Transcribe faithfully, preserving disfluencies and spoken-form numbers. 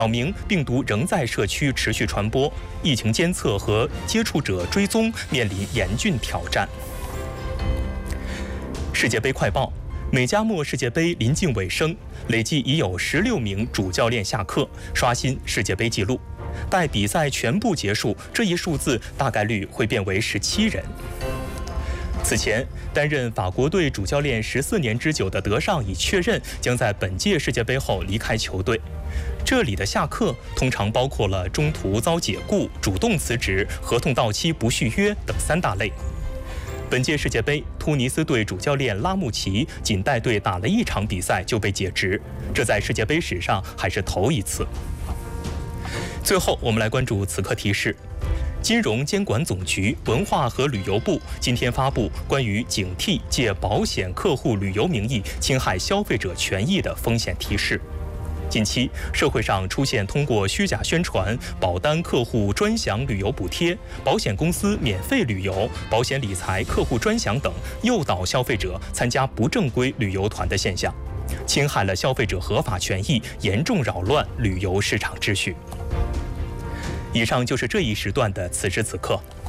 表明病毒仍在社区持续传播，疫情监测和接触者追踪面临严峻挑战。世界杯快报：美加墨世界杯临近尾声，累计已有十六名主教练下课，刷新世界杯纪录。待比赛全部结束，这一数字大概率会变为十七人。此前，担任法国队主教练十四年之久的德尚已确认将在本届世界杯后离开球队。这里的下课通常包括了中途遭解雇、主动辞职、合同到期不续约等三大类。本届世界杯，突尼斯队主教练拉穆齐仅带队打了一场比赛就被解职，这在世界杯史上还是头一次。最后，我们来关注此刻提示。金融监管总局、文化和旅游部今天发布关于警惕借保险客户旅游名义侵害消费者权益的风险提示。近期，社会上出现通过虚假宣传、保单客户专享旅游补贴、保险公司免费旅游、保险理财客户专享等，诱导消费者参加不正规旅游团的现象，侵害了消费者合法权益，严重扰乱旅游市场秩序。以上就是这一时段的此时此刻。